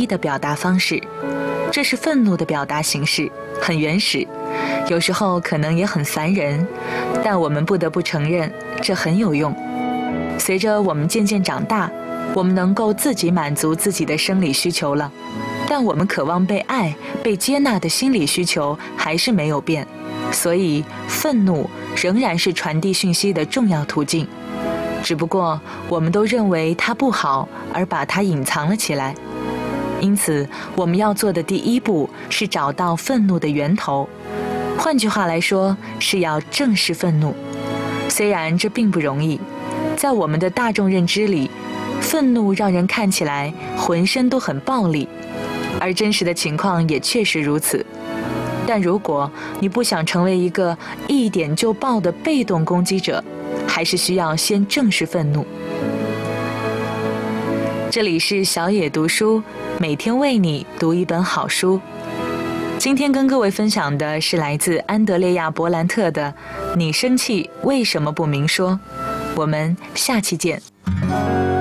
一的表达方式。这是愤怒的表达形式，很原始，有时候可能也很烦人，但我们不得不承认，这很有用。随着我们渐渐长大，我们能够自己满足自己的生理需求了，但我们渴望被爱、被接纳的心理需求还是没有变。所以，愤怒仍然是传递讯息的重要途径，只不过我们都认为它不好，而把它隐藏了起来。因此，我们要做的第一步是找到愤怒的源头。换句话来说，是要正视愤怒。虽然这并不容易，在我们的大众认知里，愤怒让人看起来浑身都很暴力，而真实的情况也确实如此。但如果你不想成为一个一点就爆的被动攻击者，还是需要先正视愤怒。这里是小野读书，每天为你读一本好书。今天跟各位分享的是来自安德烈亚·伯兰特的《你生气为什么不明说》。我们下期见。